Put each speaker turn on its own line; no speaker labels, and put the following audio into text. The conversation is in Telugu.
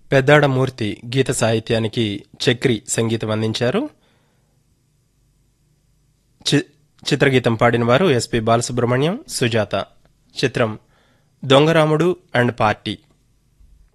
పెద్దాడమూర్తి గీత సాహిత్యానికి చక్రి సంగీతం అందించారు. చిత్రగీతం పాడినవారు ఎస్పి బాలసుబ్రహ్మణ్యం, సుజాత. చిత్రం దొంగరాముడు అండ్ పార్టీ.